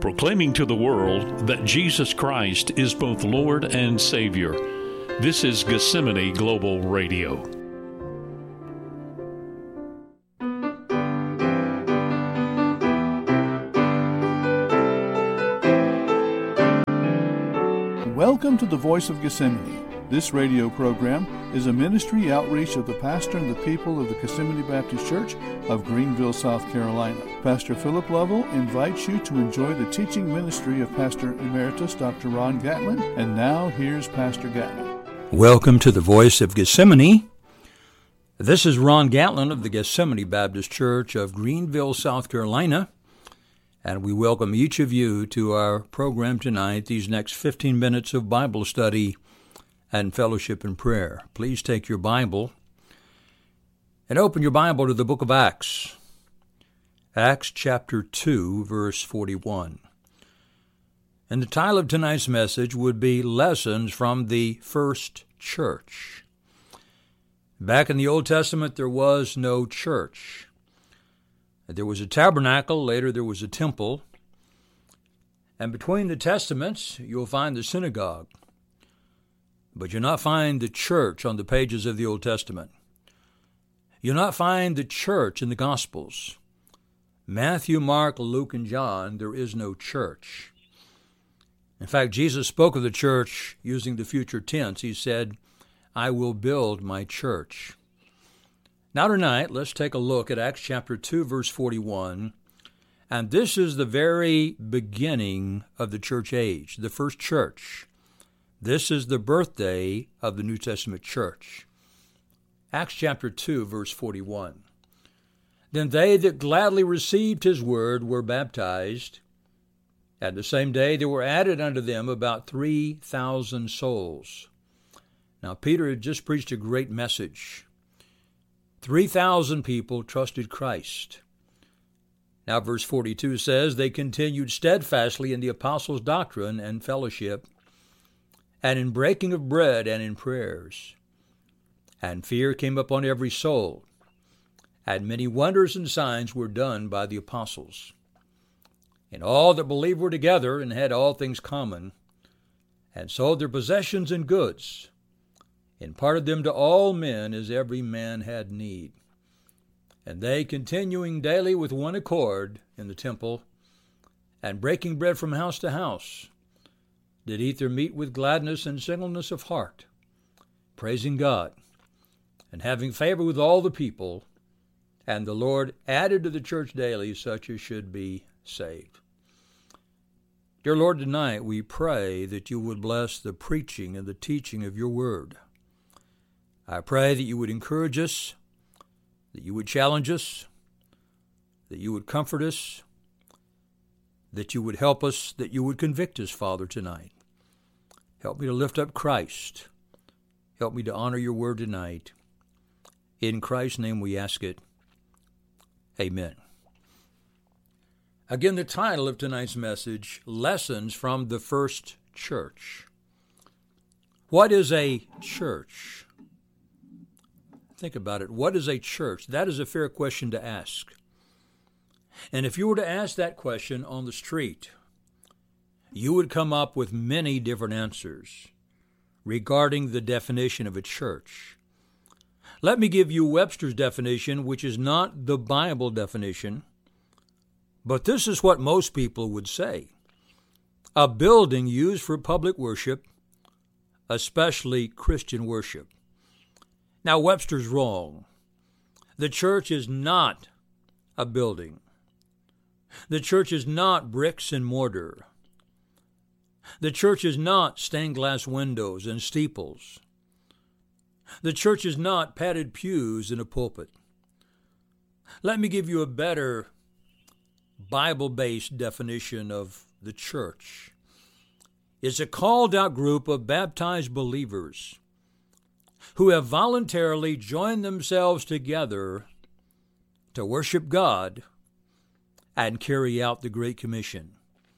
proclaiming to the world that Jesus Christ is both Lord and Savior. This is Gethsemane Global Radio. Welcome to the Voice of Gethsemane. This radio program is a ministry outreach of the pastor and the people of the Gethsemane Baptist Church of Greenville, South Carolina. Pastor Philip Lovell invites you to enjoy the teaching ministry of Pastor Emeritus Dr. Ron Gatlin. And now, here's Pastor Gatlin. Welcome to the Voice of Gethsemane. This is Ron Gatlin of the Gethsemane Baptist Church of Greenville, South Carolina. And we welcome each of you to our program tonight, these next 15 minutes of Bible study and fellowship and prayer. Please take your Bible and open your Bible to the book of Acts. Acts chapter 2, verse 41. And the title of tonight's message would be Lessons from the First Church. Back in the Old Testament, there was no church. There was a tabernacle, later there was a temple, and between the testaments, you'll find the synagogue. But you'll not find the church on the pages of the Old Testament. You'll not find the church in the Gospels. Matthew, Mark, Luke, and John, there is no church. In fact, Jesus spoke of the church using the future tense. He said, I will build my church. Now tonight, let's take a look at Acts chapter 2, verse 41. And this is the very beginning of the church age, the first church. This is the birthday of the New Testament church. Acts chapter 2, verse 41. Then they that gladly received his word were baptized, and the same day there were added unto them about 3,000 souls. Now Peter had just preached a great message. 3,000 people trusted Christ. Now verse 42 says, they continued steadfastly in the apostles' doctrine and fellowship, and in breaking of bread and in prayers. And fear came upon every soul, and many wonders and signs were done by the apostles. And all that believed were together and had all things common, and sold their possessions and goods, imparted them to all men as every man had need. And they, continuing daily with one accord in the temple, and breaking bread from house to house, did eat their meat with gladness and singleness of heart, praising God, and having favor with all the people. And the Lord added to the church daily such as should be saved. Dear Lord, tonight we pray that you would bless the preaching and the teaching of your word. I pray that you would encourage us, that you would challenge us, that you would comfort us, that you would help us, that you would convict us, Father, tonight. Help me to lift up Christ. Help me to honor your word tonight. In Christ's name we ask it. Amen. Again, the title of tonight's message, Lessons from the First Church. What is a church? Think about it. What is a church? That is a fair question to ask. And if you were to ask that question on the street, you would come up with many different answers regarding the definition of a church. Let me give you Webster's definition, which is not the Bible definition, but this is what most people would say. A building used for public worship, especially Christian worship. Now, Webster's wrong. The church is not a building. The church is not bricks and mortar. The church is not stained glass windows and steeples. The church is not padded pews in a pulpit. Let me give you a better Bible-based definition of the church. It's a called-out group of baptized believers who have voluntarily joined themselves together to worship God and carry out the Great Commission.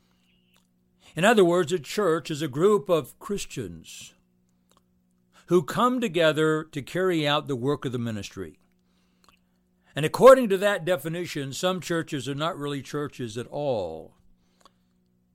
In other words, a church is a group of Christians who come together to carry out the work of the ministry. And according to that definition, some churches are not really churches at all.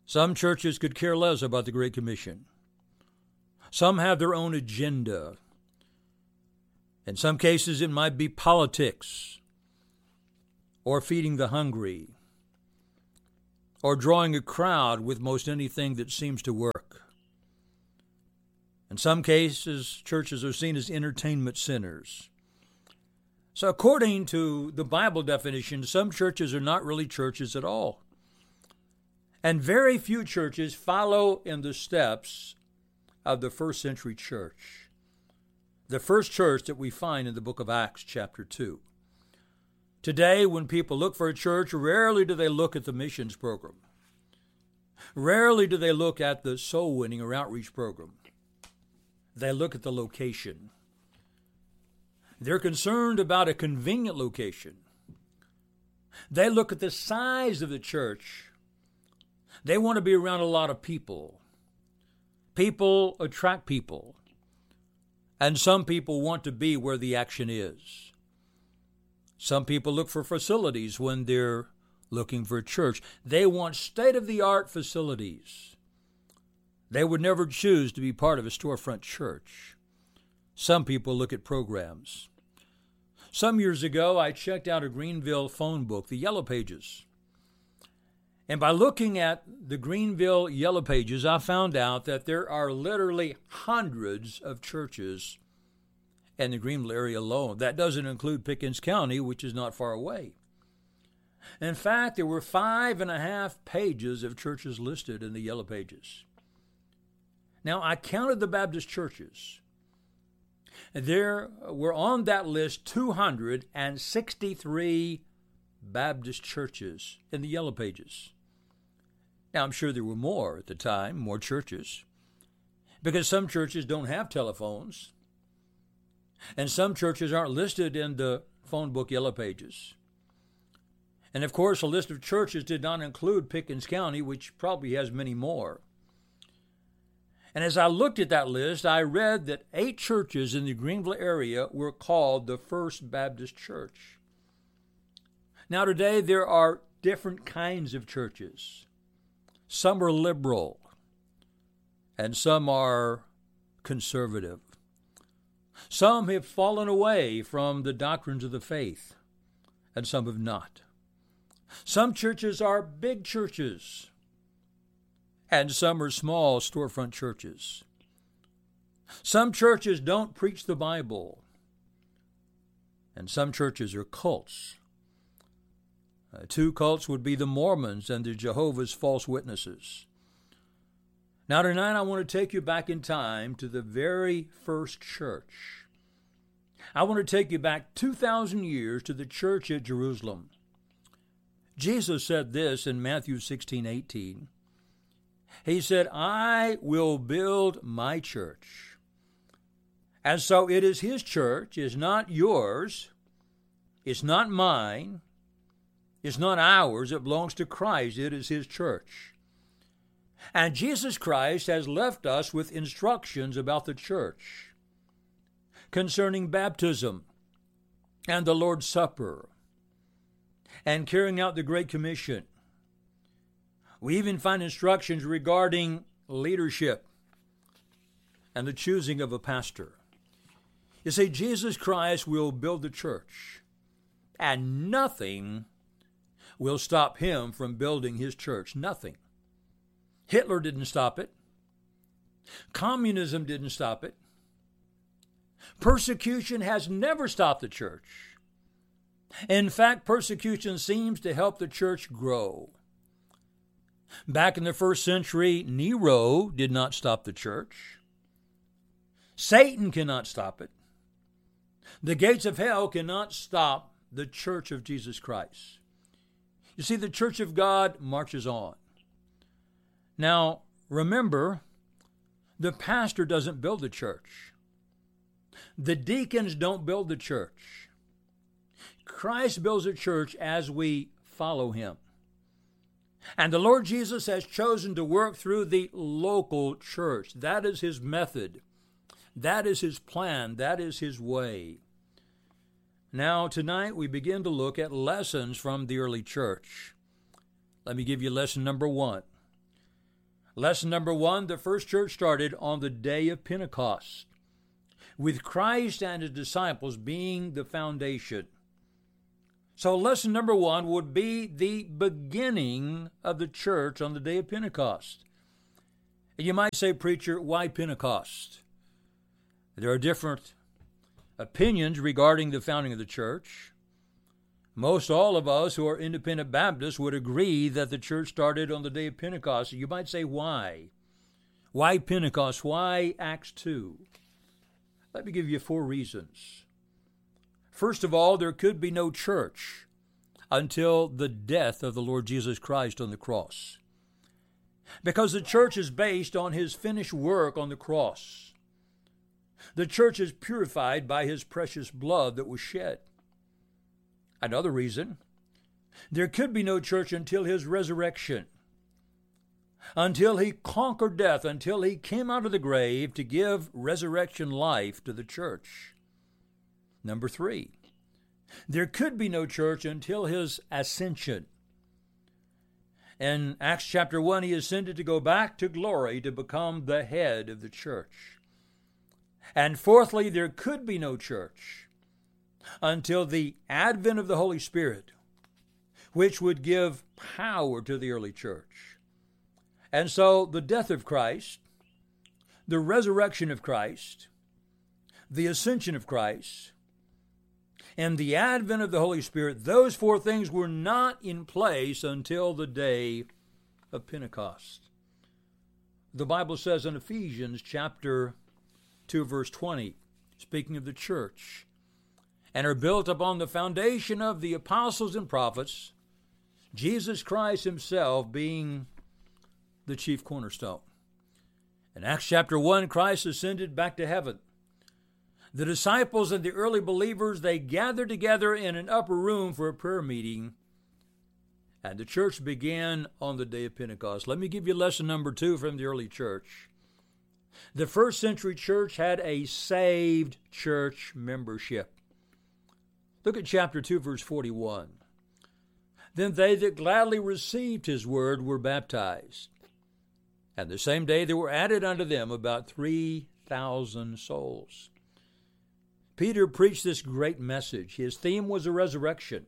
Some churches could care less about the Great Commission. Some have their own agenda. In some cases, it might be politics, or feeding the hungry, or drawing a crowd with most anything that seems to work. In some cases, churches are seen as entertainment centers. So according to the Bible definition, some churches are not really churches at all. And very few churches follow in the steps of the first century church, the first church that we find in the book of Acts chapter 2. Today, when people look for a church, rarely do they look at the missions program. Rarely do they look at the soul winning or outreach program. They look at the location. They're concerned about a convenient location. They look at the size of the church. They want to be around a lot of people. People attract people. And some people want to be where the action is. Some people look for facilities when they're looking for a church. They want state-of-the-art facilities. They would never choose to be part of a storefront church. Some people look at programs. Some years ago, I checked out a Greenville phone book, the Yellow Pages. And by looking at the Greenville Yellow Pages, I found out that there are literally hundreds of churches in the Greenville area alone. That doesn't include Pickens County, which is not far away. In fact, there were 5.5 pages of churches listed in the Yellow Pages. Now, I counted the Baptist churches. There were on that list 263 Baptist churches in the Yellow Pages. Now, I'm sure there were more at the time, more churches, because some churches don't have telephones, and some churches aren't listed in the phone book Yellow Pages. And, of course, a list of churches did not include Pickens County, which probably has many more. And as I looked at that list, I read that 8 churches in the Greenville area were called the First Baptist Church. Now today there are different kinds of churches. Some are liberal, and some are conservative. Some have fallen away from the doctrines of the faith, and some have not. Some churches are big churches, and some are small storefront churches. Some churches don't preach the Bible, and some churches are cults. 2 cults would be the Mormons and the Jehovah's False Witnesses. Now tonight I want to take you back in time to the very first church. I want to take you back 2,000 years to the church at Jerusalem. Jesus said this in Matthew 16:18. He said, I will build my church. And so it is his church. It's not yours. It's not mine. It's not ours. It belongs to Christ. It is his church. And Jesus Christ has left us with instructions about the church concerning baptism and the Lord's Supper and carrying out the Great Commission. We even find instructions regarding leadership and the choosing of a pastor. You see, Jesus Christ will build the church, and nothing will stop him from building his church. Nothing. Hitler didn't stop it. Communism didn't stop it. Persecution has never stopped the church. In fact, persecution seems to help the church grow. Back in the first century, Nero did not stop the church. Satan cannot stop it. The gates of hell cannot stop the church of Jesus Christ. You see, the church of God marches on. Now, remember, the pastor doesn't build the church. The deacons don't build the church. Christ builds a church as we follow him. And the Lord Jesus has chosen to work through the local church. That is his method. That is his plan. That is his way. Now, tonight we begin to look at lessons from the early church. Let me give you lesson number 1. Lesson number 1, the first church started on the day of Pentecost, with Christ and his disciples being the foundation. So lesson number 1 would be the beginning of the church on the day of Pentecost. You might say, preacher, why Pentecost? There are different opinions regarding the founding of the church. Most all of us who are independent Baptists would agree that the church started on the day of Pentecost. You might say, why? Why Pentecost? Why Acts 2? Let me give you 4 reasons. First of all, there could be no church until the death of the Lord Jesus Christ on the cross, because the church is based on his finished work on the cross. The church is purified by his precious blood that was shed. Another reason, there could be no church until his resurrection, until he conquered death, until he came out of the grave to give resurrection life to the church. Number 3, there could be no church until his ascension. In Acts chapter 1, he ascended to go back to glory to become the head of the church. And fourthly, there could be no church until the advent of the Holy Spirit, which would give power to the early church. And so the death of Christ, the resurrection of Christ, the ascension of Christ, and the advent of the Holy Spirit, those 4 things were not in place until the day of Pentecost. The Bible says in Ephesians chapter 2, verse 20, speaking of the church, and are built upon the foundation of the apostles and prophets, Jesus Christ himself being the chief cornerstone. In Acts chapter 1, Christ ascended back to heaven. The disciples and the early believers, they gathered together in an upper room for a prayer meeting, and the church began on the day of Pentecost. Let me give you lesson number 2 from the early church. The first century church had a saved church membership. Look at chapter 2, verse 41. Then they that gladly received his word were baptized. And the same day there were added unto them about 3,000 souls. Peter preached this great message. His theme was a resurrection.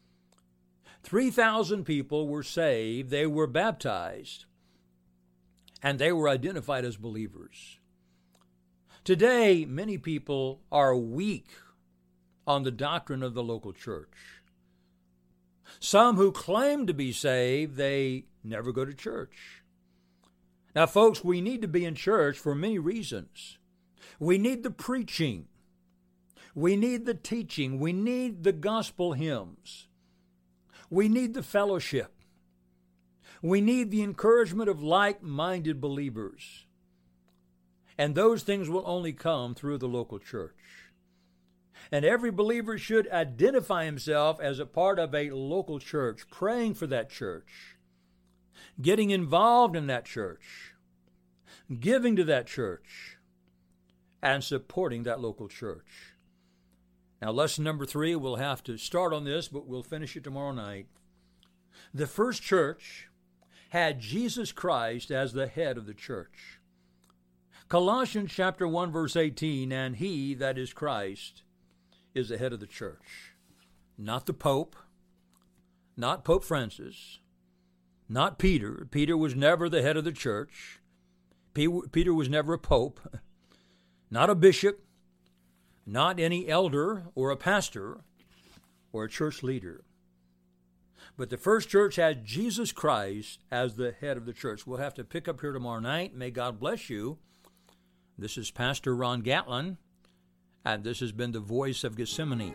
3,000 people were saved, they were baptized, and they were identified as believers. Today, many people are weak on the doctrine of the local church. Some who claim to be saved, they never go to church. Now, folks, we need to be in church for many reasons. We need the preaching. We need the teaching. We need the gospel hymns. We need the fellowship. We need the encouragement of like-minded believers. And those things will only come through the local church. And every believer should identify himself as a part of a local church, praying for that church, getting involved in that church, giving to that church, and supporting that local church. Now, lesson number 3, we'll have to start on this, but we'll finish it tomorrow night. The first church had Jesus Christ as the head of the church. Colossians chapter 1, verse 18, and he, that is Christ, is the head of the church. Not the Pope, not Pope Francis, not Peter. Peter was never the head of the church. Peter was never a pope, not a bishop, not any elder or a pastor or a church leader. But the first church had Jesus Christ as the head of the church. We'll have to pick up here tomorrow night. May God bless you. This is Pastor Ron Gatlin, and this has been the Voice of Gethsemane.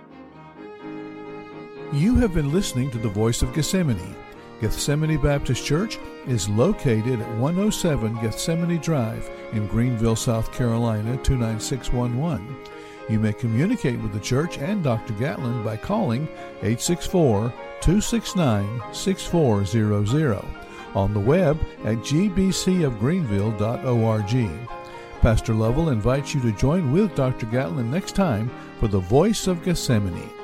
You have been listening to the Voice of Gethsemane. Gethsemane Baptist Church is located at 107 Gethsemane Drive in Greenville, South Carolina, 29611. You may communicate with the church and Dr. Gatlin by calling 864-269-6400, on the web at gbcofgreenville.org. Pastor Lovell invites you to join with Dr. Gatlin next time for the Voice of Gethsemane.